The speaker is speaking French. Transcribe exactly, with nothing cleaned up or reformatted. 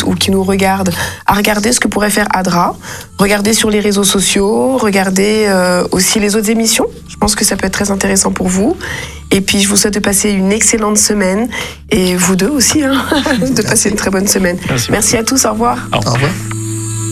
ou qui nous regardent à regarder ce que pourrait faire Adra, regarder sur les réseaux sociaux, regarder euh, aussi les autres émissions. Je pense que ça peut être très intéressant pour vous. Et puis, je vous souhaite de passer une excellente semaine. Et vous deux aussi, hein, de passer une très bonne semaine. Merci, Merci à tous, au revoir. Au revoir.